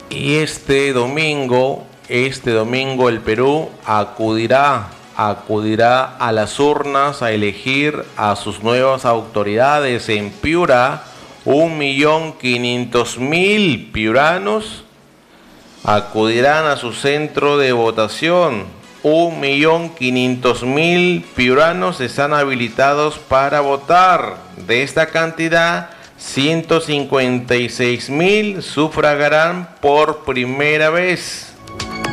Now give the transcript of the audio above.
Y este domingo el Perú acudirá a las urnas a elegir a sus nuevas autoridades. En Piura, 1.500.000 piuranos acudirán a su centro de votación. 1.500.000 piuranos están habilitados para votar. De esta cantidad, 156.000 sufragarán por primera vez.